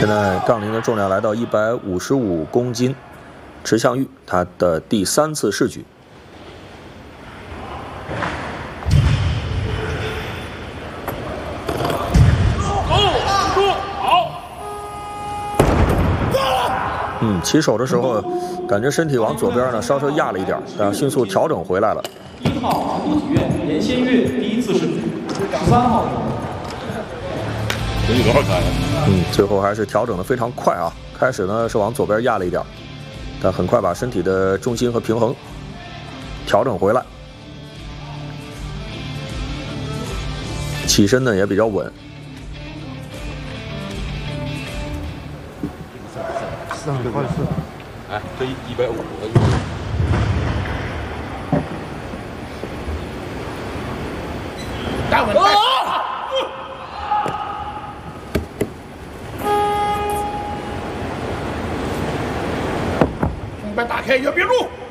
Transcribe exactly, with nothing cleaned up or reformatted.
现在杠铃的重量来到一百五十五公斤，池向玉他的第三次试举。嗯，起手的时候感觉身体往左边呢稍稍压了一点，但迅速调整回来了。 一号中国体院严先月第一次试举，三号。 这有多少看？ 嗯，最后还是调整的非常快啊！开始呢是往左边压了一点，但很快把身体的重心和平衡调整回来，起身呢也比较稳。 四十块四， 哎，这一百五， 打稳。 把打开，阅兵路。